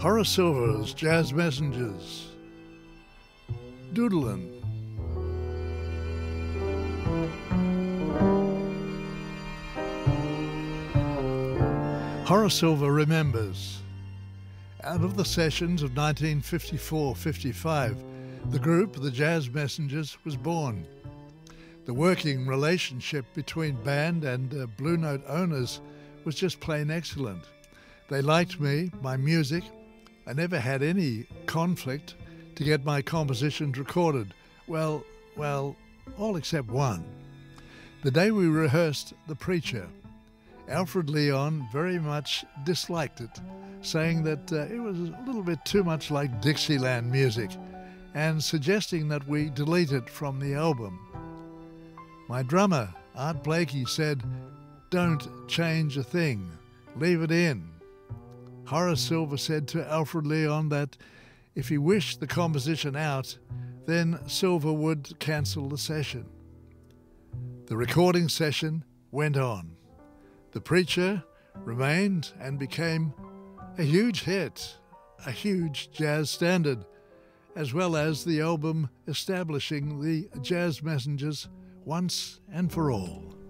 Horace Silver's Jazz Messengers. Doodlin'. Horace Silver remembers. Out of the sessions of 1954-55, the group, the Jazz Messengers, was born. The working relationship between band and Blue Note owners was just plain excellent. They liked me, my music. I never had any conflict to get my compositions recorded. Well, all except one. The day we rehearsed The Preacher, Alfred Leon very much disliked it, saying that it was a little bit too much like Dixieland music and suggesting that we delete it from the album. My drummer, Art Blakey, said, "Don't change a thing, leave it in." Horace Silver said to Alfred Leon that if he wished the composition out, then Silver would cancel the session. The recording session went on. The Preacher remained and became a huge hit, a huge jazz standard, as well as the album establishing the Jazz Messengers once and for all.